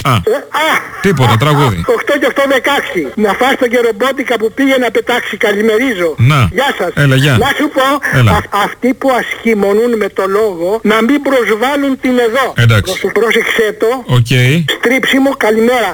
Τίποτα, τραγούδι. 8 και 8, 16. Να φας τον κερομπότικα που πήγε να πετάξει. Καλημερίζω. Να. Γεια σας. Έλα, γεια. Να σου πω, αυτοί που ασχημονούν με το λόγο να μην προσβάλλουν την εδώ. Εντάξει. Πρόσεξε το. Στρίψιμο, καλημέρα.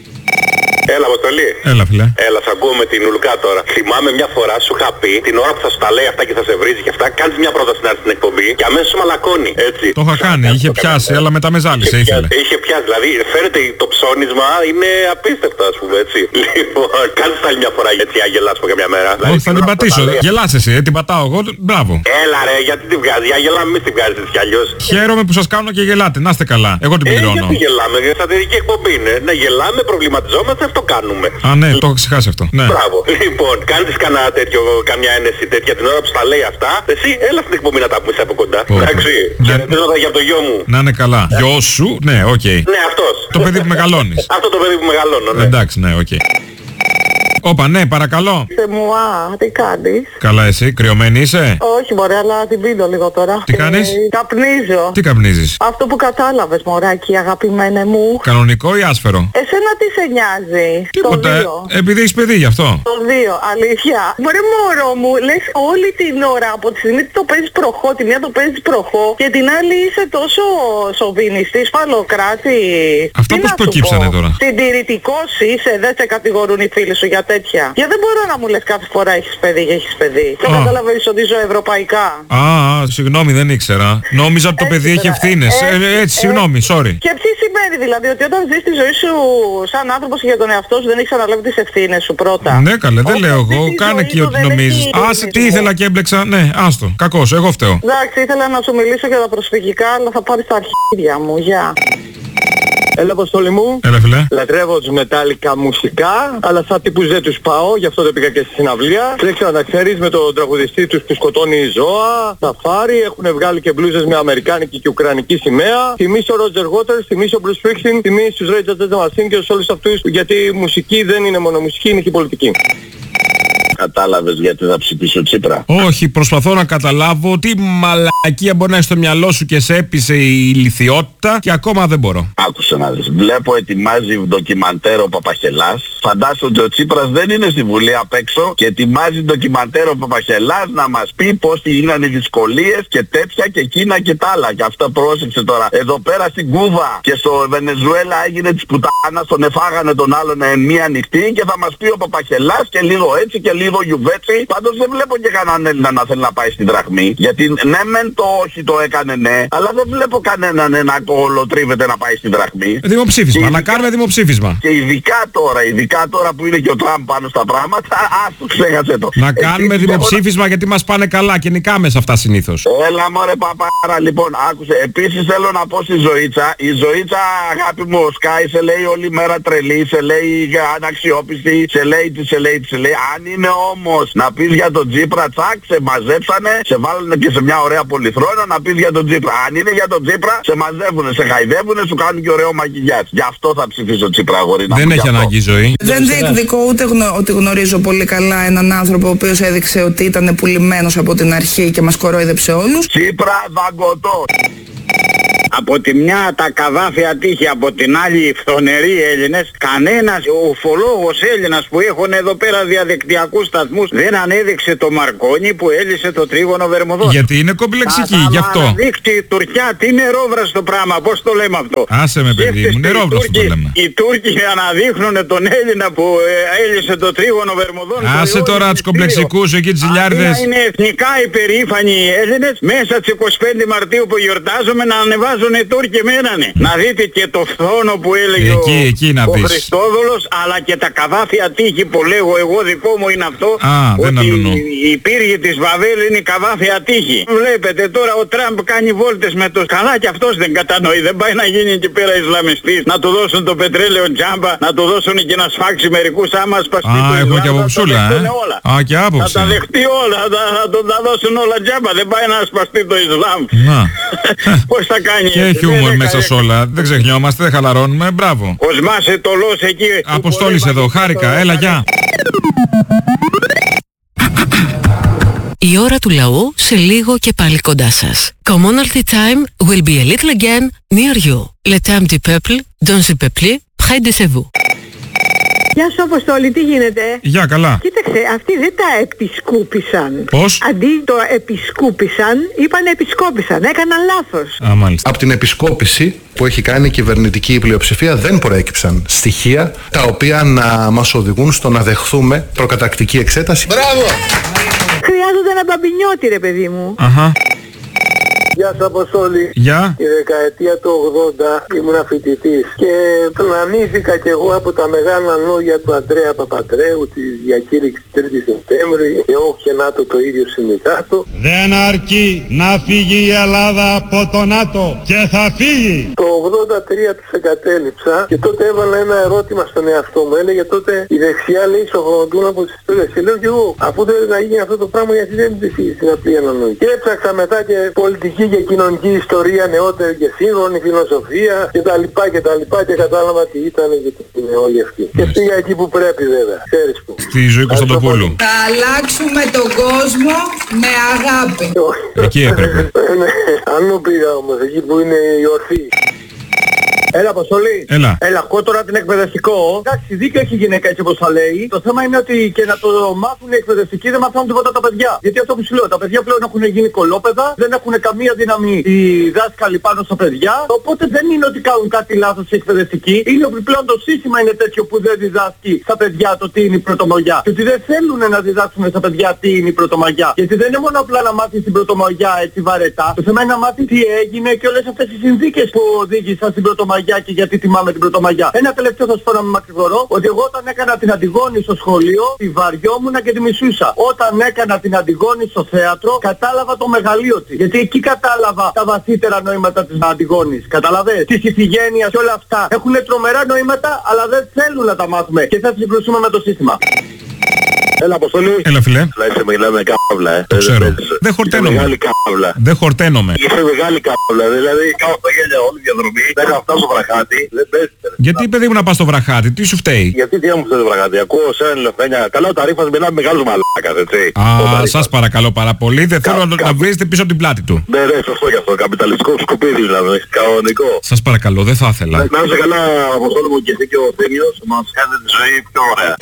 Έλα, Αποστολή. Έλα, φίλε. Έλα, σ' ακούω με την Ουλουκά τώρα. Θυμάμαι μια φορά σου είχα πει την ώρα που θα σου τα λέει αυτά και θα σε βρίζει και αυτά, κάνεις μια πρόταση να έρθει στην εκπομπή και αμέσως σου μαλακώνει. Έτσι. Το είχα κάνει, είχε πιάσει, αλλά μετά με ζάλισε, ήθελε. Είχε πιάσει, δηλαδή φαίνεται το ψώνισμα είναι απίστευτο, ας πούμε, έτσι. Λοιπόν, κάνεις άλλη μια φορά έτσι, για γελάς από καμιά μέρα. Όχι, θα την πατήσω. Γελάς εσύ, την πατάω εγώ. Μπράβο. Έλα, ρε, γιατί την βγάζει, για γελάμε, εμείς την βγάζεις έτσι κι αλλιώς. Χαίρομαι που σας κάνω και γελάτε, να είστε καλά. Εγώ την πληρώνω. Γιατί γελάμε, σατυρική εκπομπή είναι. Να γελάμε, προβληματιζόμαστε, αυτό κάνουμε. Α, ναι, το έχω ξεχάσει αυτό. Ναι. Μπράβο. Λοιπόν, κάνεις κανένα τέτοιο, καμιά ένεση τέτοια την ώρα που στα λέει αυτά. Εσύ, έλα στην εκπομπή να τα πούμε από κοντά. Εντάξει. Χαιρετίζοντα για το γιο μου. Να είναι καλά. Γιο σου, ναι, οκ. Ναι, αυτός. Το παιδί που μεγαλώνεις. Αυτό το παιδί που μεγαλώνω, ναι. Εντάξει, ναι, οκ. Όπα, ναι, παρακαλώ. Μουά, τι κάνεις? Καλά, εσύ, κρυωμένη είσαι? Όχι, μωρέ, αλλά την πίνω λίγο τώρα. Τι κάνεις? Καπνίζω. Τι καπνίζεις? Αυτό που κατάλαβες, μωράκι, αγαπημένε μου. Κανονικό ή άσφαιρο? Εσένα τι σε νοιάζει? Τίποτα, Το 2. επειδή έχεις παιδί γι' αυτό. Το 2, αλήθεια. Μωρέ μωρό μου, λες όλη την ώρα από τη στιγμή που το παίζεις προχώ, τη μία το παίζεις προχώ και την άλλη είσαι τόσο σοβινιστής, φαλοκράτη. Αυτά πώς προκύψανε τώρα? Συντηρητικός είσαι, δεν σε κατηγορούν οι φίλοι σου για τέτοια. Για δεν μπορώ να μου λες κάθε φορά έχεις παιδί και έχεις παιδί. Το καταλαβαίνεις ότι ζω ευρωπαϊκά. Συγγνώμη, δεν ήξερα. Νόμιζα ότι το παιδί έχει ευθύνες. Έτσι, συγγνώμη, sorry. Και τι σημαίνει δηλαδή, ότι όταν ζεις τη ζωή σου σαν άνθρωπος και για τον εαυτό σου δεν έχεις αναλάβει τις ευθύνες σου πρώτα? Ναι, καλέ, δεν λέω εγώ. Κάνε εκεί ό,τι νομίζεις. Άσε, τι ήθελα και έμπλεξα. Ναι, άστο. Κακός, εγώ φταίω. Εντάξει, ήθελα να σου μιλήσω για τα προσφυγικά, αλλά θα πάρεις τα αρχίδια μου. Γεια. Έλα, Αποστόλη μου. Έλα, φίλε. Λατρεύω τους μετάλλικα μουσικά, αλλά σαν τύπους δεν τους πάω, γι' αυτό το πήγα και στη συναυλία. Δεν ξέρω να τα ξέρεις, με τον τραγουδιστή τους που σκοτώνει ζώα, σαφάρι, έχουν βγάλει και μπλούζες με αμερικάνικη και ουκρανική σημαία. Τιμήσω ο Ρότζερ Waters, τιμήσω ο Bruce Springsteen, τιμήσω τους Rage Against the Machine και σε όλους αυτούς, γιατί η μουσική δεν είναι μόνο μουσική, είναι και η πολιτική. Κατάλαβες γιατί θα ψηφίσω Τσίπρα? Όχι, προσπαθώ να καταλάβω τι μαλακία μπορεί να έχει στο μυαλό σου και σε έπεισε η ηλιθιότητα και ακόμα δεν μπορώ. Άκουσε να δεις. Βλέπω ετοιμάζει ντοκιμαντέρ ο Παπαχελάς. Φαντάσου ότι ο Τσίπρας δεν είναι στη Βουλή απ' έξω και ετοιμάζει ντοκιμαντέρ ο Παπαχελάς να μας πει πώς γίνανε οι δυσκολίες και τέτοια και εκείνα και τα άλλα. Και αυτά πρόσεξε τώρα. Εδώ πέρα στην Κούβα και στο Βενεζουέλα έγινε της πουτάνας, τον εφάγανε τον άλλον μία νυχτή και θα μας πει ο Παπαχελάς και λίγο έτσι και λίγο γιουβέτσι. Πάντως δεν βλέπω και κανέναν Έλληνα να θέλει να πάει στην δραχμή. Γιατί ναι μεν το όχι το έκανε ναι, αλλά δεν βλέπω κανέναν να κολοτρίβεται να πάει στην δραχμή. Δημοψήφισμα, να κάνουμε δημοψήφισμα. Και ειδικά τώρα που είναι και ο Τραμπ πάνω στα πράγματα, ας το ξέχασε το. Να κάνουμε δημοψήφισμα γιατί μας πάνε καλά και νικάμε σε αυτά συνήθως. Έλα μωρέ παπάρα, λοιπόν, άκουσε. Επίσης θέλω να πω στη Ζωήτσα, η Ζωήτσα αγάπη μου, ο Σκάι σε λέει όλη μέρα τρελή, σε λέει αναξιόπιστη, σε λέει. Αν είναι όμως να πεις για τον Τσίπρα, τσακ, σε μαζέψανε, σε βάλανε και σε μια ωραία πολυθρόνα να πεις για τον Τσίπρα. Αν είναι για τον Τσίπρα, σε μαζεύουνε, σε χαϊδεύουνε, σου κάνουν και ωραίο μαγιγιάτ. Γι' αυτό θα ψηφίσω Τσίπρα, αγορίνα. Δεν έχει ανάγκη η ζωή. Δεν διεκδικώ ούτε ότι γνωρίζω πολύ καλά έναν άνθρωπο ο οποίος έδειξε ότι ήταν πουλημένος από την αρχή και μας κορόιδεψε όλους. Τσίπρα δαγκωτό. Από τη μια τα καδάφια τύχη, από την άλλη οι φθονεροί Έλληνες. Κανένας ουφολόγος Έλληνας που έχουν εδώ πέρα διαδικτυακούς σταθμούς δεν ανέδειξε το Μαρκόνι που έλυσε το τρίγωνο Βερμουδών. Γιατί είναι κομπλεξική, γι' αυτό. Θα δείξει η Τουρκιά, τι νερόβραστο πράγμα, πώς το λέμε αυτό. Άσε με παιδί μου, νερόβραστο το λέμε. Οι Τούρκοι αναδείχνουν τον Έλληνα που έλυσε το τρίγωνο Βερμουδών. Άσε τώρα τους κομπλεξικούς εκεί τις ζηλιάριδες. Είναι εθνικά υπερήφανοι οι Έλληνες μέσα στις 25 Μαρτίου που γιορτάζουμε να ανεβάζουν οι Τούρκοι μένανε. Να δείτε και το φθόνο που έλεγε ο Χριστόδουλος, αλλά και τα καδάφια τύχη που λέγω εγώ, δικό μου είναι αυτό. Ότι η πύργη της Βαβέλ είναι η καδάφια τύχη. Βλέπετε τώρα ο Τραμπ κάνει βόλτες με το καλά και αυτός δεν κατανοεί. Δεν πάει να γίνει εκεί πέρα Ισλαμιστής, να του δώσουν το πετρέλαιο τζάμπα, να του δώσουν και να σφάξει μερικούς άμα σπαστεί το Ισλάμ. Έχω και αποψούλα, και άποψη. Θα τα δεχτεί όλα, θα τον τα δώσουν όλα τζάμπα. Δεν πάει να σπαστεί το Ισλάμ. Πώς θα κάνει? Και χιούμορ μέσα σ' όλα. Δεν ξεχνιόμαστε, δεν χαλαρώνουμε. Μπράβο. Κοσμάσαι το λος εκεί. Αποστόλης εδώ. Χάρηκα. Έλα, γεια. Η ώρα του λαού σε λίγο και πάλι κοντά σας. Commonalty time will be a little again near you. Le temps du peuple, dans le peuple, près de vous. Γεια σου Αποστόλη, τι γίνεται? Γεια, καλά. Κοίταξε, αυτοί δεν τα επισκούπησαν. Πώς? Αντί το επισκούπησαν, είπαν επισκόπησαν. Έκαναν λάθος. Α, μάλιστα. Από την επισκόπηση που έχει κάνει η κυβερνητική πλειοψηφία δεν προέκυψαν στοιχεία τα οποία να μας οδηγούν στο να δεχθούμε προκαταρκτική εξέταση. Μπράβο! Χρειάζονται ένα μπαμπινιώτη, ρε παιδί μου. Αχα. Γεια σας Αποστόλη. Γεια. Η δεκαετία του 80 ήμουν φοιτητής και πλανήθηκα κι εγώ από τα μεγάλα λόγια του Αντρέα Παπαντρέου, τη διακήρυξη 3η Σεπτέμβρη και όχι να το ίδιο συνδικάτο. Δεν αρκεί να φύγει η Ελλάδα από το ΝΑΤΟ και θα φύγει. Το 83 τους εγκατέλειψα και τότε έβαλα ένα ερώτημα στον εαυτό μου. Έλεγε τότε η δεξιά λέει σοφροντούν από τις ιστορίες. Και λέω κι εγώ, αφού δεν να γίνει αυτό το πράγμα γιατί δεν ψηφίσει στην απλή ανανοή. Και έψαξα μετά και πολιτική και κοινωνική ιστορία, νεότερη και σύγχρονη φιλοσοφία κτλ. Και κατάλαβα τι ήταν και τι είναι όλοι αυτοί. Και πήγα εκεί που πρέπει βέβαια. Ξέρεις που. Στη ζωή Κωνσταντοπούλου. Θα αλλάξουμε τον κόσμο με αγάπη. Εκεί έπρεπε. Αλλού πήγα όμως, εκεί που είναι η ορθή. Έλα Αποστολή. Έλα. Ακούω τώρα την εκπαιδευτικό. Εντάξει, δίκιο έχει η γυναίκα έτσι όπως θα λέει. Το θέμα είναι ότι και να το μάθουν οι εκπαιδευτικοί δεν μαθαίνουν τίποτα τα παιδιά. Γιατί αυτό που σου λέω, τα παιδιά πλέον έχουν γίνει κολόπεδα, δεν έχουν καμία δύναμη οι δάσκαλοι πάνω στα παιδιά. Οπότε δεν είναι ότι κάνουν κάτι λάθος οι εκπαιδευτικοί. Είναι ότι πλέον το σύστημα είναι τέτοιο που δεν διδάσκει στα παιδιά το τι είναι η πρωτομαγιά. Και ότι δεν θέλουν να διδάξουν στα παιδιά τι είναι η πρωτομαγιά. Γιατί δεν είναι μόνο απλά να μάθει την πρωτομαγιά έτσι βαρετά. Το θέμα είναι να μάθει τι έγινε και όλες αυτές οι συνθήκες που οδήγησαν στην πρωτομαγιά. Και γιατί τιμάμε την Πρωτομαγιά. Ένα τελευταίο θα σου πω να μην μακρηγορώ, ότι εγώ όταν έκανα την Αντιγόνη στο σχολείο, τη βαριόμουν και τη μισούσα. Όταν έκανα την Αντιγόνη στο θέατρο, κατάλαβα το μεγαλείο της. Γιατί εκεί κατάλαβα τα βαθύτερα νοήματα της Αντιγόνης. Καταλαβες? Της Ιφηγένειας και όλα αυτά. Έχουν τρομερά νοήματα, αλλά δεν θέλουν να τα μάθουμε. Και θα συγκρουσούμε με το σύστημα. Έλα Αποστολή. Έλα φίλε. Είσαι μεγάλη καύλα, Το ξέρω. Δεν χορταίνομαι. Μεγάλη καύλα. Δεν χορταίνομαι. Είσαι μεγάλη καύλα. Δηλαδή κάω στα γέλια όλη τη διαδρομή. Δεν θα φτάσω στο βραχάτι. Δεν παίζεται. Γιατί παιδί μου να πας στο βραχάτι, τι σου φταίει? Γιατί τι μου φταίει το βραχάτι? Ακούω σε ένα λεφτένια. Καλά ο Ταρίφας μιλάει μεγάλους μαλάκας, έτσι. Α, σας παρακαλώ πάρα πολύ. Δεν θέλω να βρίζετε πίσω από την πλάτη του. Ναι, σωστό γι' αυτό. Καπιταλιστικό σκουπίδι δηλαδή. Κανονικό. Σας παρακαλώ, δεν θα ήθελα. Να είσαι καλά Αποστόλη μου και εσύ και ο Θήμιος. Μας κάνετε τη ζωή πιο ωραία.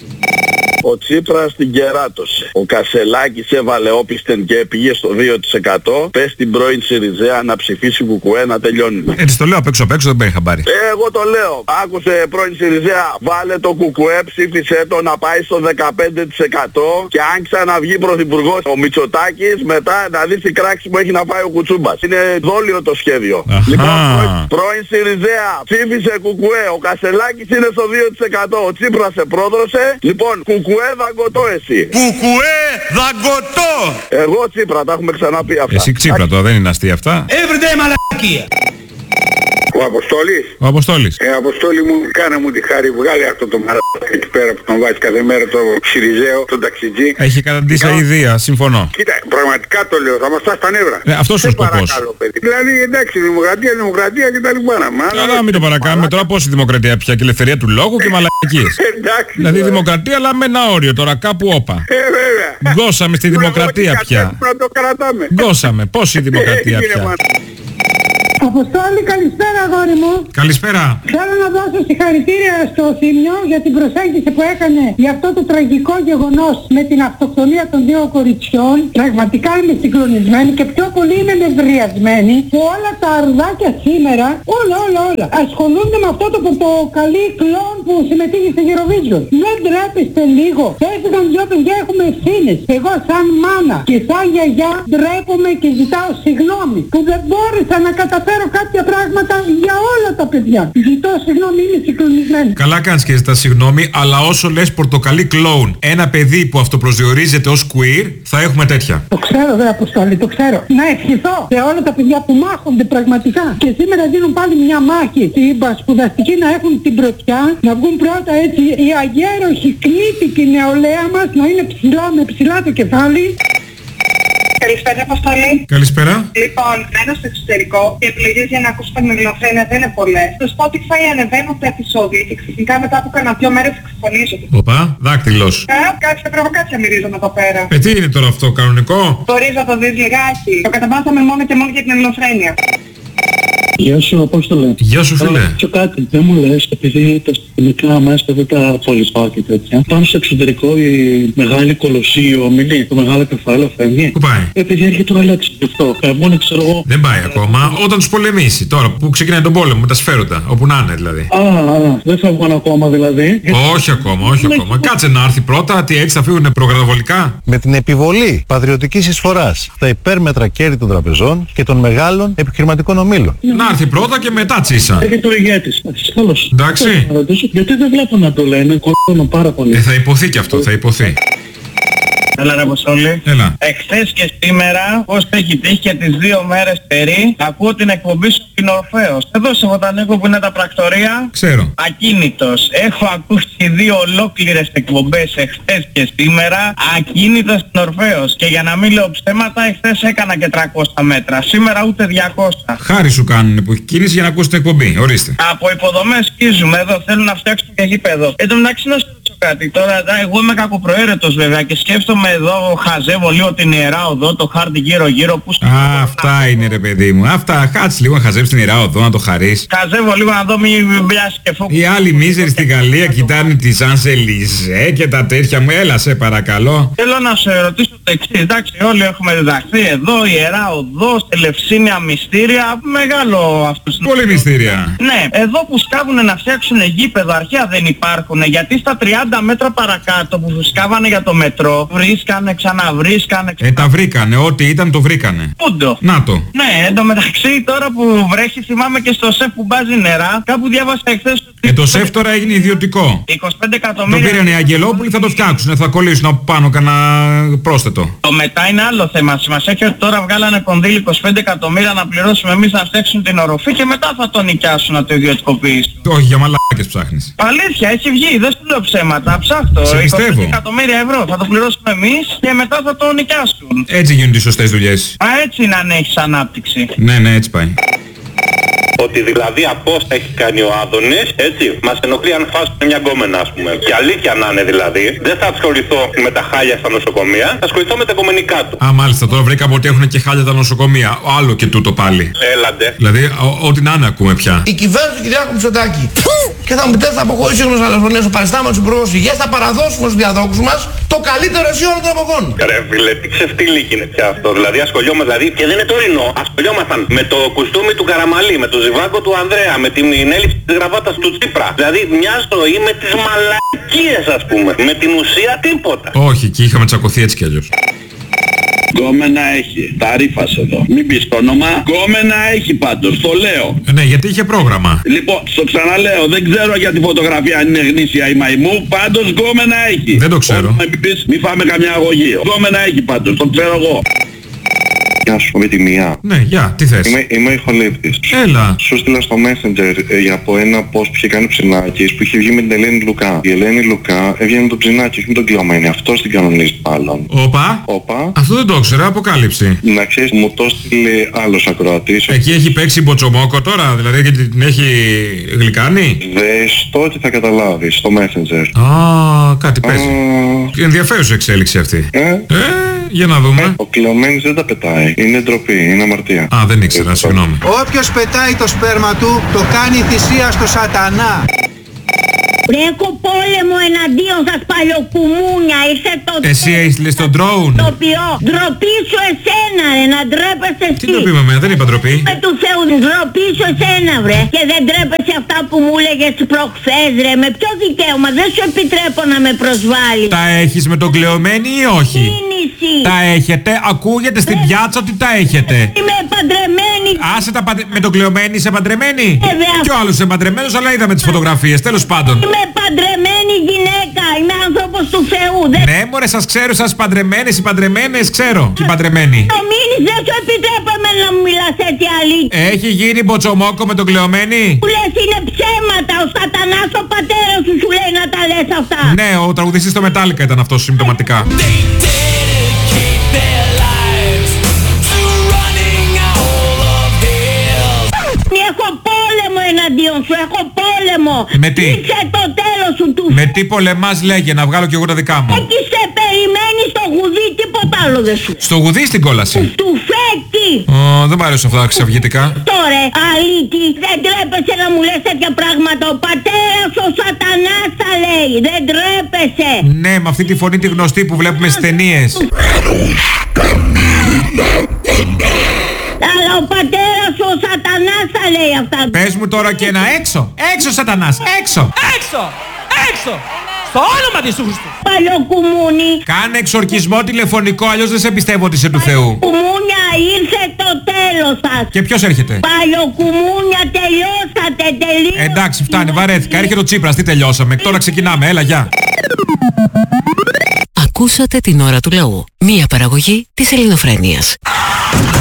Ο Τσίπρας την κεράτωσε. Ο Κασελάκης έβαλε όπισθεν και πήγε στο 2%. Πες την πρώην Σιριζέα να ψηφίσει κουκουέ να τελειώνει. Έτσι το λέω απ' έξω, δεν παίρνει χαμπάρι. Εγώ το λέω. Άκουσε πρώην Σιριζέα, βάλε το κουκουέ, ψήφισε το να πάει στο 15% και αν ξαναβγεί πρωθυπουργός ο Μητσοτάκης, μετά να δεις τι κράξη που έχει να φάει ο Κουτσούμπας. Είναι δόλιο το σχέδιο. Αχα. Λοιπόν, πρώην Σιριζέα, ψήφισε κουκουέ, ο Κασελάκης είναι στο 2%. Ο Τσίπρας σε πρόδρωσε. Λοιπόν, κουκουέ δαγκωτό εσύ. Κουκουέ δαγκωτό. Εγώ Τσίπρα, τα έχουμε ξαναπεί αυτά. Εσύ Τσίπρα τώρα, δεν είναι αστεία αυτά. Everyday μαλακία. Ο Αποστόλης. Ο Αποστόλης. Αποστόλη μου, κάνε μου τη χάρη, βγάλε αυτό το μαλάκα εκεί πέρα που τον βάζει κάθε μέρα το Σιριζέο, τον ταξιτζή. Έχει καταντήσει αηδία, συμφωνώ. Κοίτα, πραγματικά το λέω, θα μας φτάσει στα νεύρα. Αυτός ο σκοπός. Δηλαδή, εντάξει, δημοκρατία και τα λοιπά. Αλλά μην το παρακάνουμε τώρα, πόση δημοκρατία πια και ελευθερία του λόγου και μαλακίες. Εντάξει. Δηλαδή δημοκρατία, αλλά με ένα όριο τώρα, κάπου όπα. Βέβαια. Γκώσαμε στη δημοκρατία πια. Να το κρατάμε. Γκώσαμε, πόση δημοκρατία πια. Αποστόλη, καλησπέρα αγόρι μου. Καλησπέρα. Θέλω να δώσω συγχαρητήρια στο Θήμιο για την προσέγγιση που έκανε για αυτό το τραγικό γεγονός με την αυτοκτονία των δύο κοριτσιών. Πραγματικά είμαι συγκλονισμένη και πιο πολύ είμαι νευριασμένη που όλα τα αρδάκια σήμερα, όλα ασχολούνται με αυτό το πορτοκαλί κλόν που συμμετείχε στο Eurovision. Δεν ντρέπεστε λίγο. Έφυγαν δυο παιδιά, έχουμε ευθύνες. Εγώ σαν μάνα και σαν γιαγιά ντρέπομαι και ζητάω συγγνώμη που δεν μπόρεσα να καταφέρω κάποια πράγματα για όλα τα παιδιά. Ζητώ συγγνώμη, είμαι συγκλονισμένη. Καλά κάνεις και ζητάς συγγνώμη, αλλά όσο λες πορτοκαλί κλόουν, ένα παιδί που αυτοπροσδιορίζεται ως queer, θα έχουμε τέτοια. Το ξέρω δε Αποστόλη, το ξέρω. Να ευχηθώ σε όλα τα παιδιά που μάχονται πραγματικά. Και σήμερα δίνουν πάλι μια μάχη. Οι σπουδαστικοί να έχουν την πρωτιά, να βγουν πρώτα έτσι οι αγέροχοι, κνήτικοι νεολαία μας να είναι ψηλά με ψηλά το κεφάλι. Καλησπέρα, Αποστολή. Καλησπέρα. Λοιπόν, μένω στο εξωτερικό και επιλογές για να ακούσω την ελληνοφρένεια δεν είναι πολλές. Στο Spotify ανεβαίνουν τα επεισόδια και ξαφνικά μετά από κάνα 2 μέρες εξαφανίζονται. Οπα, δάκτυλος. Κάτσε, προβοκάτσια μυρίζομαι εδώ πέρα. Τι είναι τώρα αυτό, κανονικό? Μπορείς να το δεις λιγάκι. Το καταβάσαμε μόνο και μόνο για την ελληνοφρένεια. Γεια σου, Απόστολε. Γεια σου, φίλε. Και κάτι, δεν μου λες, επειδή τα συστημικά μέσα δεν τα πολυπάω και τέτοια. Πάνω στο εξωτερικό η μεγάλη κολοσσή, ομιλή, το μεγάλο κεφάλαιο φεύγει. Πού πάει? Επειδή έρχεται ο Αλέξης γι' αυτό. Μόνο ξέρω εγώ. Δεν πάει ακόμα. Όταν τους πολεμήσει, τώρα που ξεκινάει τον πόλεμο, με τα σφαίρωτα, όπου να είναι δηλαδή. Δεν φεύγουν ακόμα δηλαδή. Όχι ακόμα, όχι ακόμα. Κάτσε να έρθει πρώτα, τι έτσι θα φύγουν προκαταβολικά. Με την επιβολή πατριωτικής εισφοράς στα υπέρμετρα κέρδη των τραπεζών και των μεγάλων επιχειρηματικών ομίλων. Να έρθει πρώτα και μετά τσίσα. Έρχεται ο ηγέτης. Καλώς. Εντάξει. Γιατί δεν βλέπω να το λένε, κολλώνω πάρα πολύ. Θα υποθεί κι αυτό, θα υποθεί. Έλα ρε Αποστόλη. Έλα. Εχθές και σήμερα, πώς έχει τύχει και τις 2 μέρες περί, ακούω την εκπομπή σου στην Ορφέως. Εδώ σε Βοτανίκο που είναι τα πρακτορία. Ξέρω. Ακίνητος. Έχω ακούσει 2 ολόκληρες εκπομπές εχθές και σήμερα, ακίνητος στην Ορφέως. Και για να μην λέω ψέματα, εχθές έκανα και 300 μέτρα. Σήμερα ούτε 200. Χάρη σου κάνουν που έχει κίνηση για να ακούσει την εκπομπή. Ορίστε. Από υποδομές σκίζουμε εδώ, θέλουν να φτιάξουν και γήπεδο. Εν τω μεταξύ να σου ρωτήσω κάτι. Τώρα εγώ είμαι κακοπροαίρετος βέβαια και σκέφτομαι εδώ, χαζεύω λίγο την Ιερά Οδό, το χάρτη γύρω-γύρω που... Αυτά είναι ρε παιδί μου. Αυτά, κάτσε λίγο να χαζεύεις την Ιερά Οδό, να το χαρείς. Χαζεύω λίγο να δω μην πιάσει και φόκου. Οι άλλοι μίζεροι στη Γαλλία κοιτάνε τη Σανσελιζέ και τα τέτοια μου. Έλα σε παρακαλώ. Θέλω να σε ρωτήσω το εξής. Εντάξει, όλοι έχουμε διδαχθεί εδώ, Ιερά Οδό, Ελευσίνια μυστήρια, μεγάλο αυτός. Πολύ μυστήρια. Ναι, εδώ που σκάβουνε να φτιάξουν γήπεδο αρχαία δεν υπάρχουν, γιατί στα 30 μέτρα παρακάτω που σκάβανε για το μετρό, βρίσκανε, ξαναβρίσκανε. Τα βρήκανε, ό,τι ήταν το βρήκανε. Πούντο. Να το. Ναι, εντωμεταξύ τώρα που βρέχει θυμάμαι και στο ΣΕΦ που μπάζει νερά, κάπου διάβασα εχθές. Το ΣΕΦ τώρα έγινε ιδιωτικό. 25 εκατομμύρια. Το πήραν οι Αγγελόπουλοι, θα το φτιάξουν, θα κολλήσουν από πάνω κανένα πρόσθετο. Το μετά είναι άλλο θέμα. Σημασία έχει ότι τώρα βγάλανε κονδύλι 25 εκατομμύρια να πληρώσουμε εμείς να φτιάξουν την οροφή και μετά θα το νοικιάσουν να το ιδιωτικοποιήσουν. Όχι, για μαλάκες ψάχνεις. Αλήθεια, έχει βγει, δεν σου λέω ψέματα. Ψάχτω. 25 εκατομμύρια ευρώ θα το πληρώσουμε εμείς και μετά θα το νοικιάσουν. Έτσι γίνονται οι σωστές δουλειές. Έτσι είναι αν έχεις ανάπτυξη. Ναι, έτσι πάει. Ότι δηλαδή απόστα έχει κάνει ο Άδωνης, έτσι, μας ενοχλεί αν φάσουμε μια γκόμενα ας πούμε. Και αλήθεια να είναι δηλαδή, δεν θα ασχοληθώ με τα χάλια στα νοσοκομεία, θα ασχοληθώ με τα γκομενικά του. Μάλιστα, τώρα βρήκαμε ότι έχουν και χάλια τα νοσοκομεία. Άλλο και τούτο πάλι. Έλαντε. Δηλαδή, ό,τι να είναι ακούμε πια. Η κυβέρνηση του Κυριάκου Μητσοτάκη. Και θα μου πει θα αποχωρήσει ο Γνωσαλαφωνίας, ο παριστάμενος υπουργός υγείας, θα παραδώσουμε στους διαδόχους μας το καλύτερο αισιόδοξο των εποχών. Ρε φίλε, τι ξεφτύλικη είναι πια αυτό. Δηλαδή ασχολιόμαστε, δηλαδή, και δεν είναι τωρινό. Ασχολιόμασταν με το κουστούμι του Καραμαλή, με το ζιβάγκο του Ανδρέα, με την έλλειψη της γραβάτας του Τσίπρα. Δηλαδή μια ζωή με τις μαλακίες ας πούμε. Με την ουσία τίποτα. Όχι, και είχαμε τσακωθεί έτσι κι αλλιώς. Γκόμενα έχει. Τα ρήφασε εδώ. Μην πεις το όνομα. Γκόμενα έχει πάντως. Το λέω. Ναι, γιατί είχε πρόγραμμα. Λοιπόν, στο ξαναλέω. Δεν ξέρω για τη φωτογραφία αν είναι γνήσια ή μαϊμού. Πάντως γκόμενα έχει. Δεν το ξέρω. Μην φάμε καμιά αγωγή. Γκόμενα έχει πάντως. Το ξέρω εγώ. Γεια σου, με τη Μία. Ναι, γεια, τι θες? Είμαι ο ηχολήπτης. Έλα. Σου στείλα στο Messenger από ένα post που είχε κάνει ο Ψινάκης που είχε βγει με την Ελένη Λουκά. Η Ελένη Λουκά έβγαινε με τον Ψινάκη, όχι με τον Κλωμένη. Αυτός την κανονίζει μάλλον. Όπα. Αυτό δεν το ήξερα, αποκάλυψη. Να ξέρεις, μου το στείλε άλλος ακροατής. Εκεί έχει παίξει μποτσομόκο τώρα, δηλαδή και την έχει γλυκάνει. Δες το ότι θα καταλάβεις στο Messenger. Κάτι παίζει. Ενδιαφέρουσα εξέλιξη αυτή. Για να δούμε. Ο Κλωμένης δεν τα πετάει. Είναι ντροπή, είναι αμαρτία. Δεν ήξερα, συγγνώμη. Όποιος πετάει το σπέρμα του, το κάνει θυσία στο σατανά. Έχω πόλεμο εναντίον σας παλιοκουμούνια, είσαι το... Εσύ έστειλες τον drone. Το ποιό. Ντροπή σου εσένα ρε, να ντρέπεσαι εσύ. Τι ντροπή με εμένα, δεν είπα ντροπή. Με του Θεού, ντροπή σου εσένα βρε. Και δεν ντρέπεσαι αυτά που μου έλεγες προχθές ρε. Με ποιο δικαίωμα, δεν σου επιτρέπω να με προσβάλλεις. Τα έχεις με τον Κλεωμένη ή όχι? Κίνηση. Τα έχετε, ακούγεται στην πιάτσα ότι τα έχετε. Είμαι παντρεμένη. Άσε τα με τον Κλεωμένη, είσαι παντρεμένη? Κι ο άλλος είσαι παντρεμένος, αλλά είδαμε τις φωτογραφίες, τέλος πάντων. Είμαι παντρεμένη γυναίκα, είμαι άνθρωπος του Θεού. Ναι μωρέ, σας ξέρω, σας παντρεμένες, οι παντρεμένες, ξέρω. Και οι παντρεμένοι. Το μείνεις, δεν σου επιτρέπω να μου μιλάς έτσι αλήθεια. Έχει γίνει μποτσομόκο με τον Κλεωμένη? Που λες είναι ψέματα, ο σατανάς ο πατέρας σου λέει να τα λες αυτά. Ναι, ο τραγουδιστής στο Μετάλλικα ήταν αυτός συμπτωματικά. They dedicate their lives πόλεμο. Με τι? Είσαι το τέλος σου του. Με τι πολεμάς λέγε, να βγάλω κι εγώ τα δικά μου. Εκεί σε περιμένει στο γουδί, τίποτα άλλο δεν σου. Στο γουδί στην κόλαση. Του φέτη. Δεν μ' αρέσουν αυτά τα ξαυγητικά. Τώρα, αλήτη, δεν τρέπεσαι να μου λες τέτοια πράγματα. Ο πατέρας ο σατανάς τα λέει. Δεν τρέπεσαι. Ναι, με αυτή τη φωνή τη γνωστή που βλέπουμε στις ταινίες. Αλλά ο πατέρας ο σατανάς τα λέει αυτά. Πες μου τώρα και ένα έξω. Έξω σατανάς, έξω. Έξω, έξω. Στο όνομα της Χριστού. Παλιοκουμούνι. Κάνε εξορκισμό τηλεφωνικό, αλλιώς δεν σε πιστεύω ότι είσαι του Θεού. Κουμούνια, ήρθε το τέλος σας. Και ποιος έρχεται? Παλιοκουμούνια, τελειώσατε, τελείωσατε. Εντάξει, φτάνει, βαρέθηκα. Έρχεται ο Τσίπρας, τι τελειώσαμε. Τώρα ξεκινάμε, έλα, γεια. Ακούσατε την ώρα του λαού. Μία παραγωγή της Ελληνοφρένειας.